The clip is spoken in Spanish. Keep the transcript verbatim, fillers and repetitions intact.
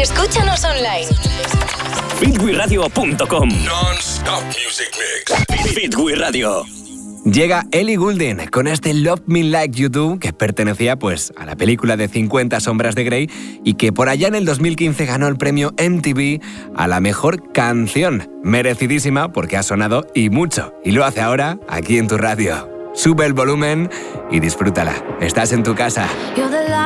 Escúchanos online. fit wi radio punto com. Non-stop music mix. Fitwi Radio. Llega Ellie Goulding con este Love Me Like You Do, que pertenecía pues a la película de cincuenta sombras de Grey y que por allá en el dos mil quince ganó el premio M T V a la mejor canción. Merecidísima porque ha sonado y mucho. Y lo hace ahora aquí en tu radio. Sube el volumen y disfrútala. Estás en tu casa.